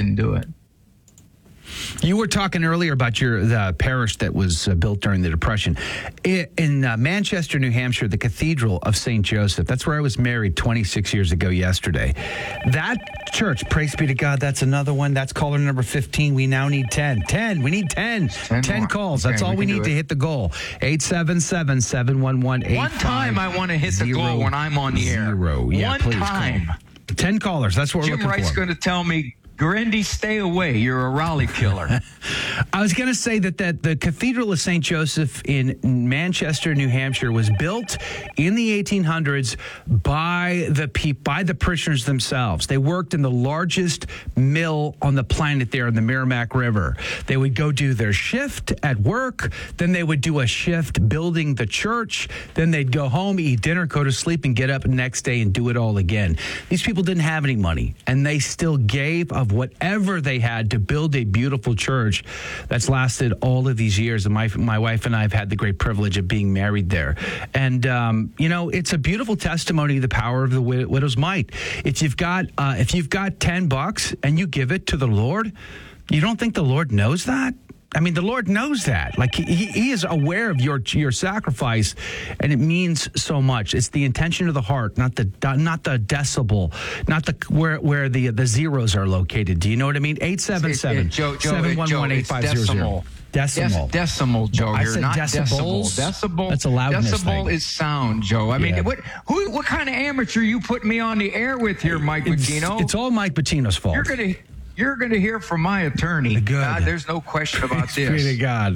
didn't do it. You were talking earlier about the parish that was built during the Depression. In Manchester, New Hampshire, the Cathedral of St. Joseph, that's where I was married 26 years ago yesterday. That church, praise be to God, that's another one. That's caller number 15. We now need 10. 10. We need 10. 10 calls. That's all we need to hit the goal. 877-711-8500. One time I want to hit the goal when I'm on the air. Yeah, one please time. Call. 10 callers. That's what we're looking for. Jim Wright's going to tell me, Grindy, stay away. You're a Raleigh killer. I was going to say that the Cathedral of St. Joseph in Manchester, New Hampshire, was built in the 1800s by the parishioners themselves. They worked in the largest mill on the planet there in the Merrimack River. They would go do their shift at work, then they would do a shift building the church, then they'd go home, eat dinner, go to sleep, and get up the next day and do it all again. These people didn't have any money, and they still gave of whatever they had to build a beautiful church that's lasted all of these years. And my wife and I have had the great privilege of being married there. And, it's a beautiful testimony to the power of the widow's mite. If you've got $10 and you give it to the Lord, you don't think the Lord knows that? I mean, the Lord knows that. Like he is aware of your sacrifice, and it means so much. It's the intention of the heart, not the decibel, not where the zeros are located. Do you know what I mean? 877-711-8500. Decimal, Joe. I You're said not decibels. Decibel. That's a loudness Decibel thing. is sound, Joe. I mean, what kind of amateur you put me on the air with here, Mike Patino? It's all Mike Patino's fault. You're going to hear from my attorney. Good. There's no question about this. Pray to God.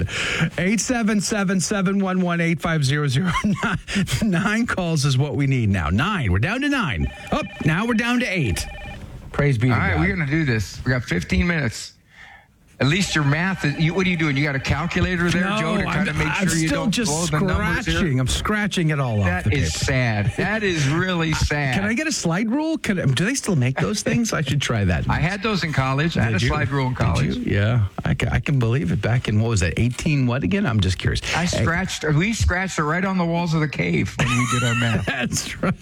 877-711-8500. 9 calls is what we need now. 9. We're down to 9. Now we're down to 8. Praise be to God. All right, we're going to do this. We got 15 minutes. At least your math is, what are you doing? You got a calculator there, Joe, to kind of make sure you don't blow the numbers here? I'm scratching it all off. That is sad. That is really sad. Can I get a slide rule? Do they still make those things? I should try that. I had those in college. I had a slide rule in college. Did you? Yeah, I can believe it. Back in, what was that, 18 what again? I'm just curious. We scratched it right on the walls of the cave when we did our math. That's right.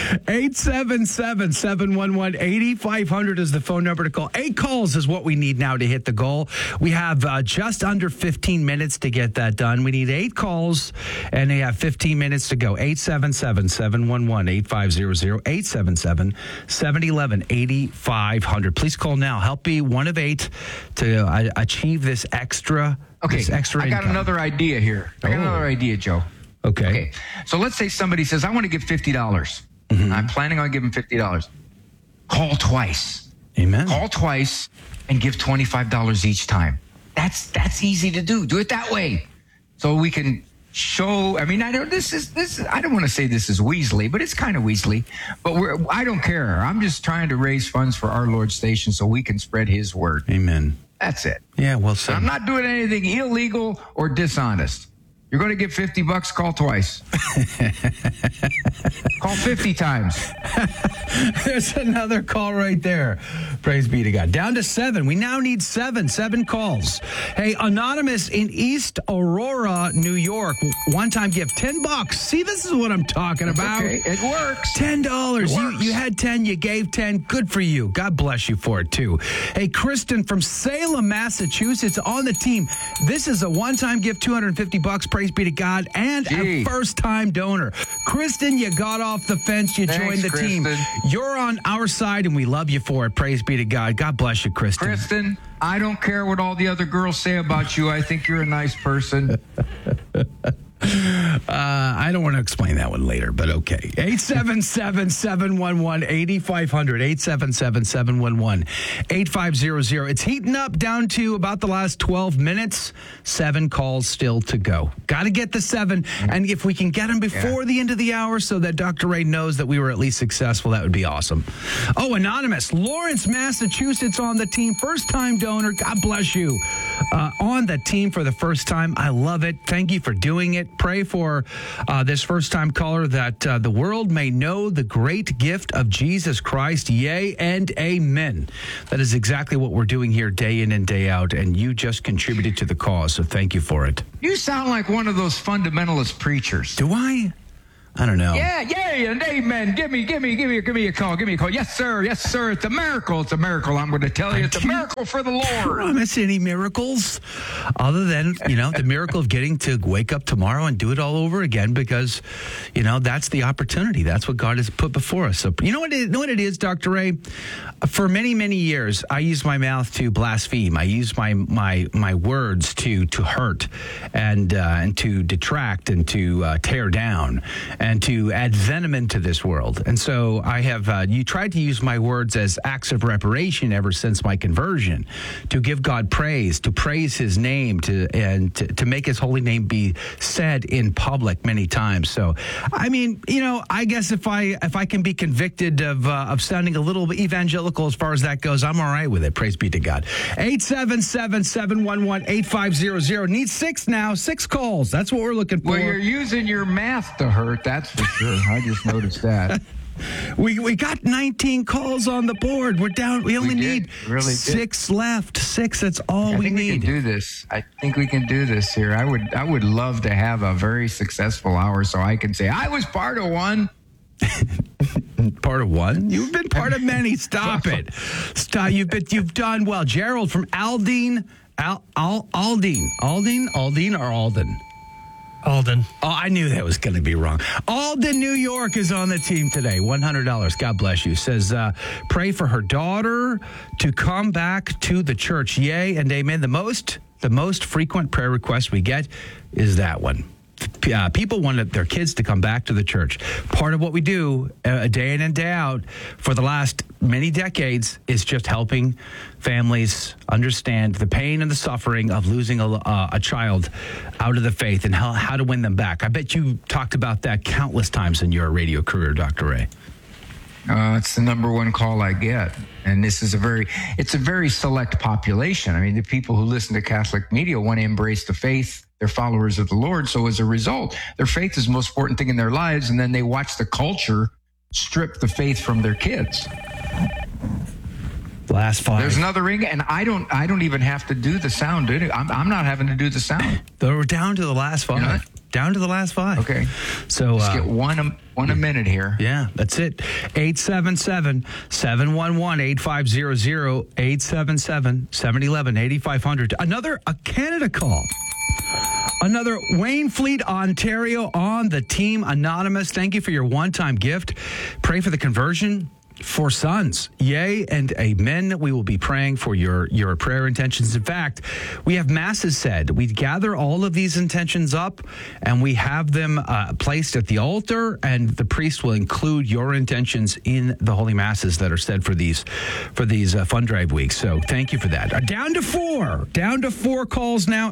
877-711-8500 is the phone number to call. 8 calls is what we need now to hit the goal. We have just under 15 minutes to get that done. We need 8 calls, and they have 15 minutes to go. 877-711-8500, 877-711-8500. Please call now. Help be one of 8 to achieve this extra income. I got another idea here. Another idea, Joe. Okay. So let's say somebody says, I want to give $50. Mm-hmm. I'm planning on giving $50. Call twice. Amen. Call twice and give $25 each time. That's easy to do. Do it that way. So we can show, I mean, I don't want to say this is Weasley, but it's kind of Weasley. But I don't care. I'm just trying to raise funds for our Lord's station so we can spread his word. Amen. That's it. Yeah, well said. I'm not doing anything illegal or dishonest. You're going to give $50, call twice. Call 50 times. There's another call right there. Praise be to God. Down to 7. We now need 7 calls. Hey, Anonymous in East Aurora, New York. One time give $10. See, this is what I'm talking about. Okay, it works. $10. You had 10, you gave 10. Good for you. God bless you for it, too. Hey, Kristen from Salem, Massachusetts on the team. This is a one-time gift, $250. Praise be to God, and a first-time donor. Kristen, you got off the fence. You joined the team. You're on our side, and we love you for it. Praise be to God. God bless you, Kristen. Kristen, I don't care what all the other girls say about you. I think you're a nice person. I don't want to explain that one later, but okay. 877-711-8500. 877-711-8500. It's heating up down to about the last 12 minutes. 7 calls still to go. Got to get the 7. And if we can get them before the end of the hour so that Dr. Ray knows that we were at least successful, that would be awesome. Oh, Anonymous, Lawrence, Massachusetts on the team. First-time donor. God bless you. On the team for the first time. I love it. Thank you for doing it. Pray for this first-time caller that the world may know the great gift of Jesus Christ. Yea and amen. That is exactly what we're doing here day in and day out, and you just contributed to the cause, so thank you for it. You sound like one of those fundamentalist preachers. Do I? I don't know. Yeah, yay, and amen. Give me a call. Give me a call. Yes, sir. Yes, sir. It's a miracle. It's a miracle. I'm going to tell you, it's a miracle for the Lord. Promise any miracles other than, the miracle of getting to wake up tomorrow and do it all over again because, that's the opportunity. That's what God has put before us. So, you know what it is, Dr. Ray? For many, many years, I used my mouth to blaspheme. I used my words to hurt and to detract and to tear down and to add venom into this world. And so I have, you tried to use my words as acts of reparation ever since my conversion, to give God praise, to praise his name, to make his holy name be said in public many times. So, I mean, I guess if I can be convicted of sounding a little evangelical as far as that goes, I'm all right with it. Praise be to God. 877-711-8500. Need 6 now. 6 calls. That's what we're looking for. Well, you're using your math to hurt, that's for sure. I just noticed that. We got 19 calls on the board. We're down. We only need really 6 left. 6. That's all we need. We can do this. I think we can do this here. I would love to have a very successful hour so I can say I was part of one. Part of one? You've been part of many. Stop it. Stop. You've done well. Gerald from Aldine. Aldine or Alden? Alden. Oh, I knew that was going to be wrong. Alden, New York is on the team today. $100. God bless you. Says, pray for her daughter to come back to the church. Yay and amen. The most frequent prayer request we get is that one. People want their kids to come back to the church. Part of what we do day in and day out for the last many decades is just helping families understand the pain and the suffering of losing a child out of the faith and how to win them back. I bet you talked about that countless times in your radio career, Dr. Ray. It's the number one call I get. And this is it's a very select population. I mean, the people who listen to Catholic media want to embrace the faith. They're followers of the Lord. So as a result, their faith is the most important thing in their lives. And then they watch the culture strip the faith from their kids. Last 5. There's another ring, and I don't even have to do the sound. I'm not having to do the sound. We're down to the last 5. Down to the last 5. Okay. So let's get one a minute here. Yeah, that's it. 877-711-8500, 877-711-8500. Another Canada call. Another Wayne Fleet, Ontario on the team. Anonymous, thank you for your one-time gift. Pray for the conversion for sons. Yay and amen. We will be praying for your prayer intentions. In fact, we have masses said. We gather all of these intentions up and we have them placed at the altar, and the priest will include your intentions in the holy masses that are said for these fund drive weeks. So thank you for that. Down to 4 calls now.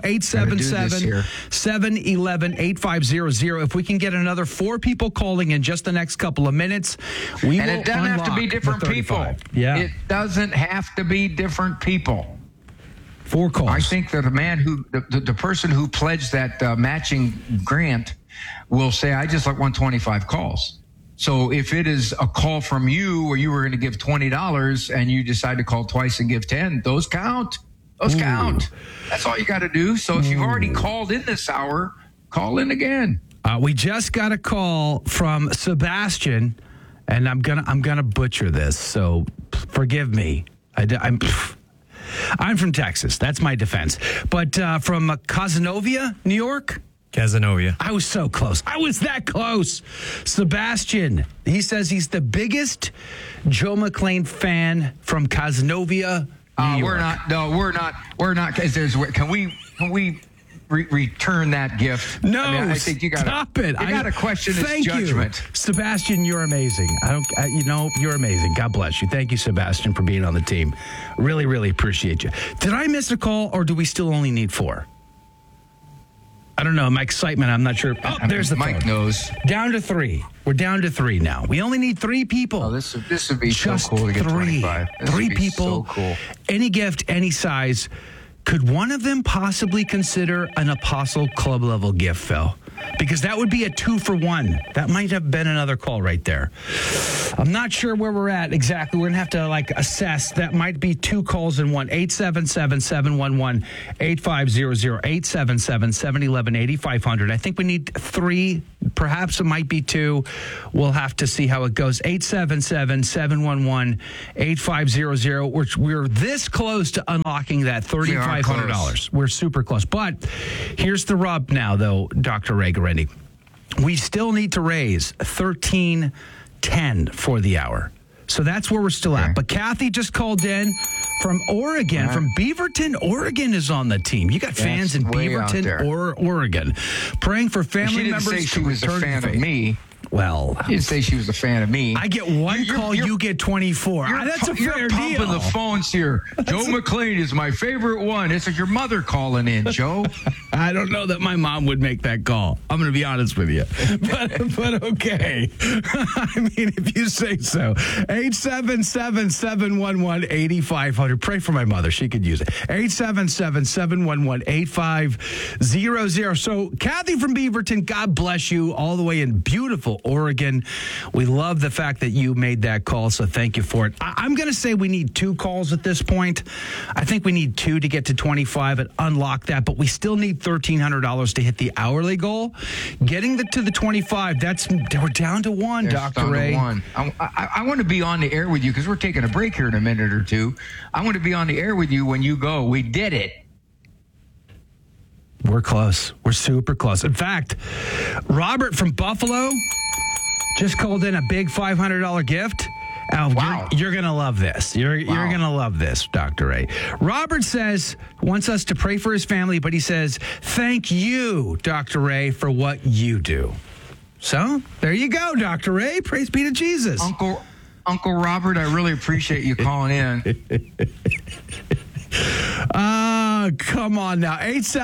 877-711-8500. If we can get another 4 people calling in just the next couple of minutes, we will it doesn't have to be different people. Yeah. It doesn't have to be different people. 4 calls. I think that the person who pledged that matching grant will say, I just like 125 calls. So if it is a call from you where you were going to give $20 and you decide to call twice and give 10, those count. Those count. That's all you got to do. So if you've already called in this hour, call in again. We just got a call from Sebastian. And I'm gonna butcher this, so forgive me. I'm from Texas. That's my defense. But from Cazenovia, New York? Cazenovia. I was so close. I was that close. Sebastian, he says he's the biggest Joe McClain fan from Cazenovia, New York. We're not. Can we return that gift? No, I think you got stop it. You got to question his judgment. You. Sebastian, you're amazing. You're amazing. God bless you. Thank you, Sebastian, for being on the team. Really, really appreciate you. Did I miss a call, or do we still only need 4? I don't know. My excitement, I'm not sure. Oh, there's the Mike phone. knows. Down to 3. We're down to 3 now. We only need 3 people. Oh, this would be just so cool to get 25. 3 people. So cool. Any gift, any size. Could one of them possibly consider an Apostle Club level gift, Phil? because that would be a 2-for-1. That might have been another call right there. I'm not sure where we're at exactly. We're going to have to assess. That might be 2 calls in one. 877-711-8500, 877-711-8500. I think we need 3. Perhaps it might be 2. We'll have to see how it goes. 877-711-8500. We're this close to unlocking that $3,500. We're super close. But here's the rub now, though, Dr. Ray Guarendi. We still need to raise $13.10 for the hour. So that's where we're still at. But Kathy just called in from Oregon, from Beaverton. Oregon is on the team. You got fans in Beaverton or Oregon praying for family members. She didn't say she to was a return fan to of faith. me. Well, She didn't say she was a fan of me. I get one call, you get 24. That's a fair you're deal. pumping the phones here. Joe McLean is my favorite one. It's like your mother calling in, Joe. I don't know that my mom would make that call. I'm going to be honest with you. But okay. I mean, if you say so. 877-711-8500. Pray for my mother. She could use it. 877-711-8500. So, Kathy from Beaverton, God bless you, all the way in beautiful Oregon. We love the fact that you made that call, so thank you for it. I'm going to say we need 2 calls at this point. I think we need 2 to get to 25 and unlock that, but we still need $1,300 to hit the hourly goal. Getting to the 25, we're down to 1, Dr. Ray. I want to be on the air with you because we're taking a break here in a minute or 2. I want to be on the air with you when you go. We did it. We're close. We're super close. In fact, Robert from Buffalo just called in a big $500 gift. Wow. You're going to love this. You're going to love this, Dr. Ray. Robert wants us to pray for his family, but he says, thank you, Dr. Ray, for what you do. So there you go, Dr. Ray. Praise be to Jesus. Uncle Robert, I really appreciate you calling in. Come on now.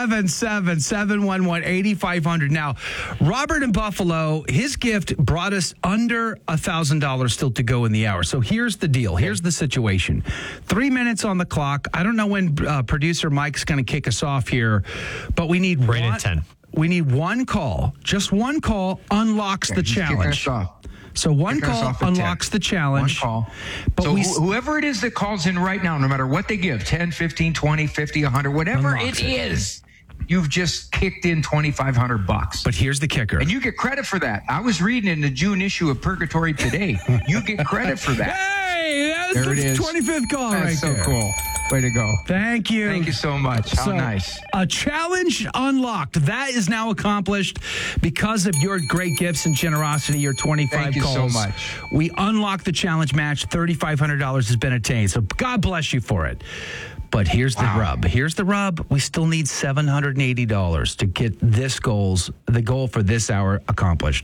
877-711-8500. Now, Robert in Buffalo, his gift brought us under $1,000 still to go in the hour. So here's the deal. Here's the situation. 3 minutes on the clock. I don't know when producer Mike's going to kick us off here, but we need right at 10. We need 1 call. Just 1 call unlocks the challenge. So 1 call unlocks the challenge. 1 call. But so whoever it is that calls in right now, no matter what they give, 10, 15, 20, 50, 100, whatever it is, you've just kicked in $2,500. But here's the kicker. And you get credit for that. I was reading in the June issue of Purgatory today. You get credit for that. Hey, that's there the it is. 25th call right there. That's so cool. Way to go. Thank you. Thank you so much. How nice. A challenge unlocked. That is now accomplished because of your great gifts and generosity, your 25 Thank you calls. so much. We unlocked the challenge match. $3,500 has been attained. So God bless you for it. But here's the rub. Here's the rub. We still need $780 to get the goal for this hour accomplished.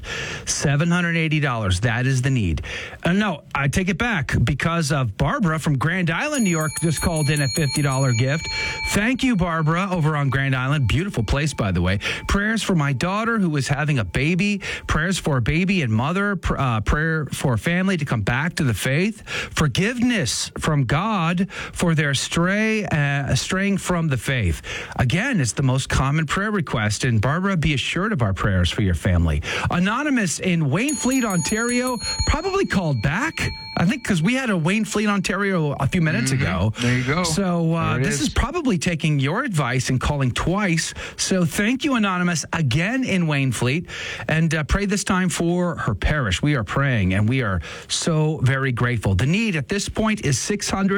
$780. That is the need. No, I take it back because of Barbara from Grand Island, New York, just called in a $50 gift. Thank you, Barbara, over on Grand Island. Beautiful place, by the way. Prayers for my daughter who is having a baby. Prayers for a baby and mother. Prayer for family to come back to the faith. Forgiveness from God for their straying from the faith. Again, it's the most common prayer request. And Barbara, be assured of our prayers for your family. Anonymous in Waynfleet, Ontario, probably called back. I think because we had a Waynfleet, Ontario a few minutes ago. There you go. So this is probably taking your advice and calling twice. So thank you, Anonymous, again in Waynfleet. And pray this time for her parish. We are praying, and we are so very grateful. The need at this point is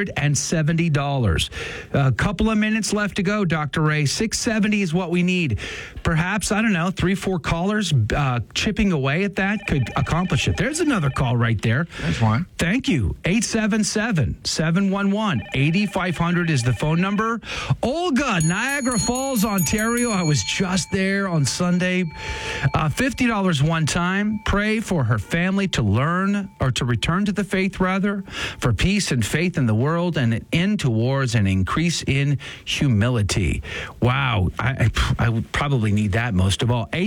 $670. A couple of minutes left to go, Dr. Ray. $670 is what we need. Perhaps, I don't know, 3-4 callers chipping away at that could accomplish it. There's another call right there. There's one. Thank you. 877-711-8500 is the phone number. Olga, Niagara Falls, Ontario. I was just there on Sunday. $50 one time. Pray for her family to return to the faith, rather, for peace and faith in the world and an end to wars and increase in humility. Wow. I would probably need that most of all.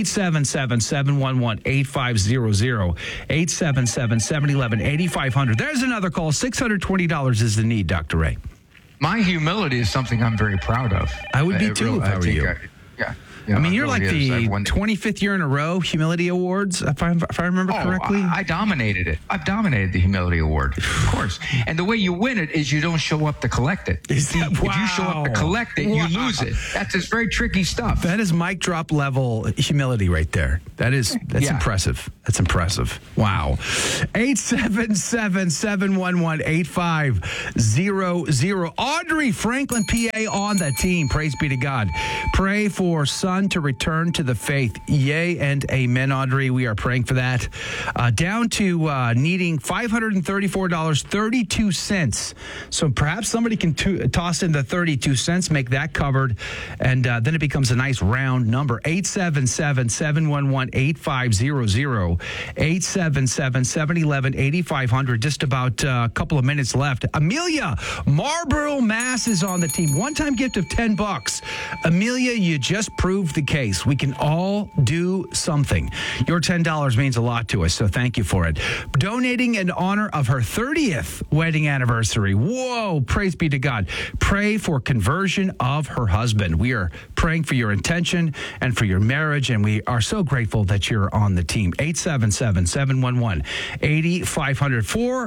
877-711-8500. 877-711-8500. There's another call. $620 is the need, Dr. Ray. My humility is something I'm very proud of. I would be too if I were you. You know, I mean, it you're like really is. I've the won 25th year in a row Humility Awards, if I remember correctly. I dominated it. I've dominated the Humility Award, of course. And the way you win it is you don't show up to collect it. If you show up to collect it, you lose it. That's just very tricky stuff. That is mic drop level humility right there. That's impressive. That's impressive. Wow. 877-711-8500. Audrey, Franklin, PA on the team. Praise be to God. Pray for son to return to the faith. Yay and amen, Audrey. We are praying for that. Down to needing $534.32. So perhaps somebody can toss in the 32 cents, make that covered, and then it becomes a nice round number. 877-711-8500. 877-711-8500. Just about a couple of minutes left. Amelia, Marlboro, Mass is on the team. One-time gift of $10. Amelia, you just proved the case. We can all do something. Your $10 means a lot to us, so thank you for it. Donating in honor of her 30th wedding anniversary. Whoa, praise be to God. Pray for conversion of her husband. We are praying for your intention and for your marriage, and we are so grateful that you're on the team. 877-711-8500.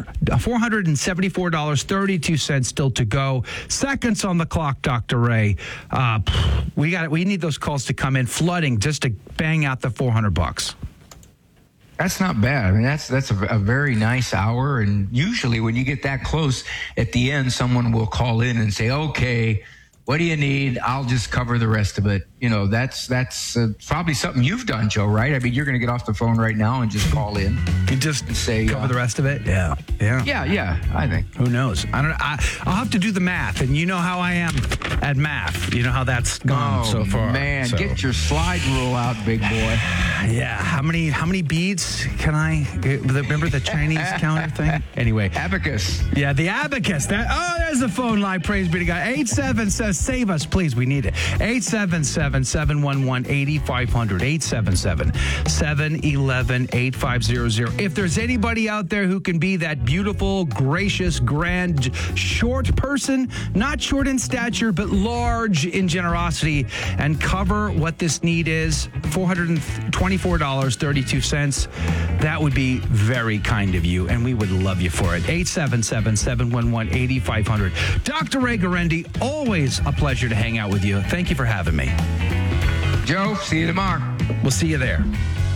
$474.32 still to go. Seconds on the clock, Dr. Ray. We need those calls to come in flooding just to bang out the $400. That's not bad. I mean, that's a very nice hour. And usually when you get that close at the end, someone will call in and say, okay, what do you need? I'll just cover the rest of it. You know, that's probably something you've done, Joe, right? I mean, you're going to get off the phone right now and just call in. You just say cover the rest of it? Yeah, I think. Who knows? I don't know. I'll have to do the math, and you know how I am at math. You know how that's gone so far. Man, get your slide rule out, big boy. Yeah, how many beads can I remember the Chinese counter thing? Anyway, abacus. Yeah, the abacus. There's the phone line. Praise be to God. 877 save us, please. We need it. 877-711-8500. 877-711-8500. If there's anybody out there who can be that beautiful, gracious, grand, short person, not short in stature, but large in generosity, and cover what this need is, $424.32. That would be very kind of you, and we would love you for it. 877-711-8500. Dr. Ray Guarendi, always a pleasure to hang out with you. Thank you for having me. Joe, see you tomorrow. We'll see you there.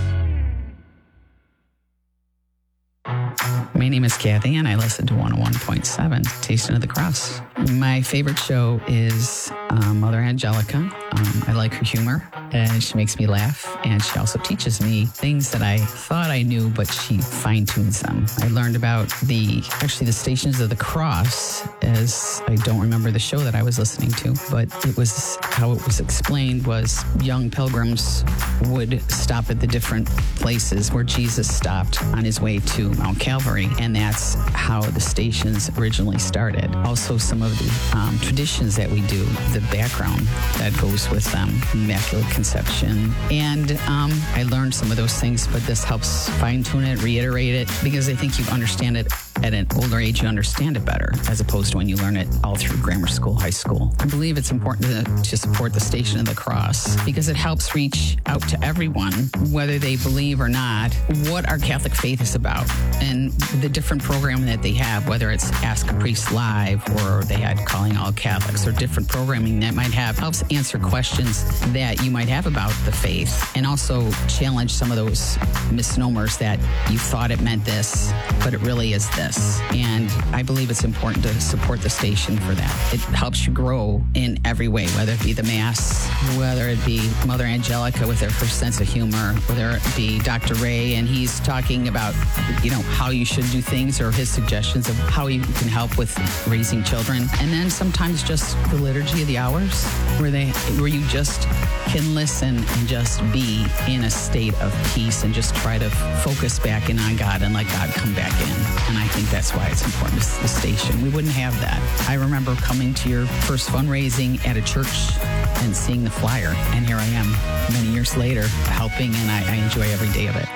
My name is Kathy, and I listen to 101.7 Station of the Cross. My favorite show is Mother Angelica. I like her humor, and she makes me laugh, and she also teaches me things that I thought I knew, but she fine-tunes them. I learned about the Stations of the Cross, as I don't remember the show that I was listening to, but it was how it was explained was young pilgrims would stop at the different places where Jesus stopped on his way to Mount Calvary, and that's how the stations originally started. Also, some of the traditions that we do, the background that goes with them, Immaculate Conception. And I learned some of those things, but this helps fine-tune it, reiterate it, because I think you understand it at an older age, you understand it better, as opposed to when you learn it all through grammar school, high school. I believe it's important to support the Station of the Cross because it helps reach out to everyone, whether they believe or not, what our Catholic faith is about and the different programming that they have, whether it's Ask a Priest Live or they had Calling All Catholics or different programming that might have, helps answer questions that you might have about the faith and also challenge some of those misnomers that you thought it meant this, but it really is this. And I believe it's important to support the station for that. It helps you grow in every way, whether it be the Mass, whether it be Mother Angelica with her sense of humor, whether it be Dr. Ray and he's talking about, how you should do things or his suggestions of how you can help with raising children. And then sometimes just the Liturgy of the Hours where you just can listen and just be in a state of peace and just try to focus back in on God and let God come back in. And I think that's why it's important to the station. We wouldn't have that. I remember coming to your first fundraising at a church and seeing the flyer. And here I am many years later helping, and I enjoy every day of it.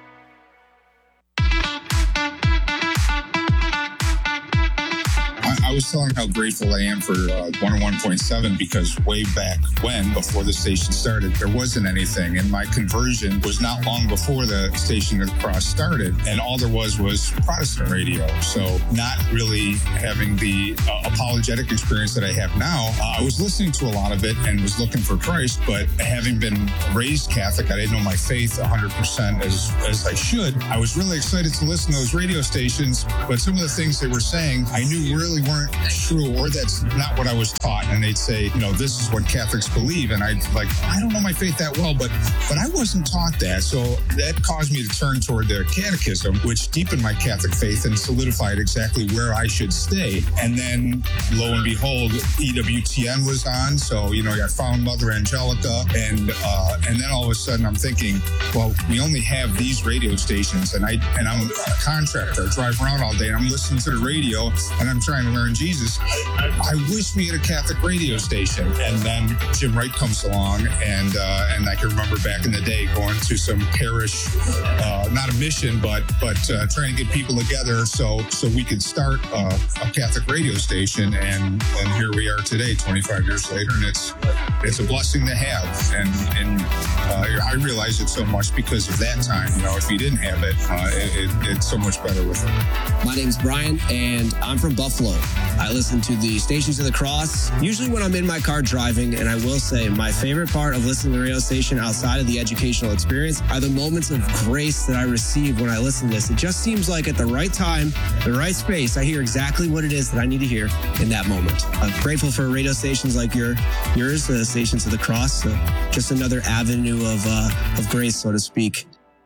I was telling how grateful I am for 101.7 because way back when, before the station started, there wasn't anything. And my conversion was not long before the Station of the Cross started. And all there was Protestant radio. So not really having the apologetic experience that I have now. I was listening to a lot of it and was looking for Christ, but having been raised Catholic, I didn't know my faith 100% as I should. I was really excited to listen to those radio stations, but some of the things they were saying I knew really weren't true, or that's not what I was taught. And they'd say, this is what Catholics believe. And I'd like, I don't know my faith that well, but I wasn't taught that. So that caused me to turn toward the catechism, which deepened my Catholic faith and solidified exactly where I should stay. And then lo and behold, EWTN was on. So, I found Mother Angelica, and then all of a sudden I'm thinking, well, we only have these radio stations, and I'm a contractor. I drive around all day and I'm listening to the radio and I'm trying to learn Jesus. I wish we had a Catholic radio station. And then Jim Wright comes along, and I can remember back in the day going to some parish, not a mission, but trying to get people together so we could start a Catholic radio station, and here we are today, 25 years later, and it's a blessing to have, and I realize it so much because of that time. If you didn't have it, it's so much better with it. My name's Brian, and I'm from Buffalo. I listen to the Stations of the Cross, usually when I'm in my car driving, and I will say my favorite part of listening to the radio station outside of the educational experience are the moments of grace that I receive when I listen to this. It just seems like at the right time, the right space, I hear exactly what it is that I need to hear in that moment. I'm grateful for radio stations like yours, the Stations of the Cross, just another avenue of grace, so to speak.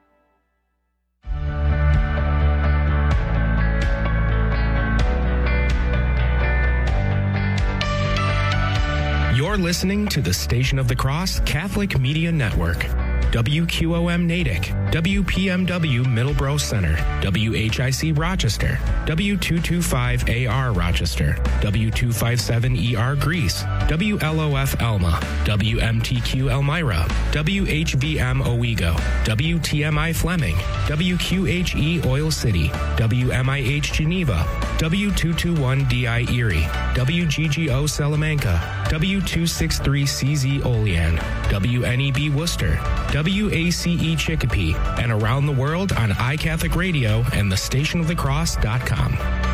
You're listening to the Station of the Cross Catholic Media Network. WQOM Natick, WPMW Middleborough Center, WHIC Rochester, W225AR Rochester, W257ER Greece, WLOF Elma, WMTQ Elmira, WHBM Owego, WTMI Fleming, WQHE Oil City, WMIH Geneva, W221DI Erie, WGGO Salamanca, W263CZ Olean, WNEB Worcester, WACE Chicopee, and around the world on iCatholic Radio and thestationofthecross.com.